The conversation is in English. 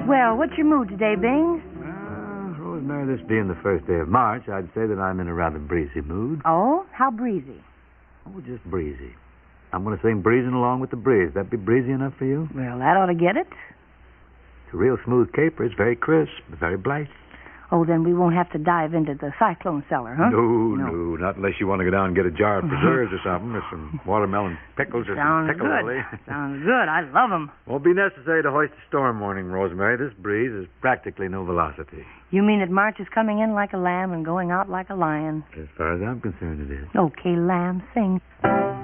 Well, what's your mood today, Bing? Rosemary, this being the first day of March, I'd say that I'm in a rather breezy mood. Oh? How breezy? Oh, just breezy. I'm going to sing Breezing Along with the Breeze. That be breezy enough for you? Well, that ought to get it. It's a real smooth caper. It's very crisp, very blithe. Oh, then we won't have to dive into the cyclone cellar, huh? No, not unless you want to go down and get a jar of preserves or something, or some watermelon pickles or some pickle lily. Sounds good. I love them. Won't be necessary to hoist a storm warning, Rosemary. This breeze is practically no velocity. You mean that March is coming in like a lamb and going out like a lion? As far as I'm concerned, it is. Okay, lamb, sing.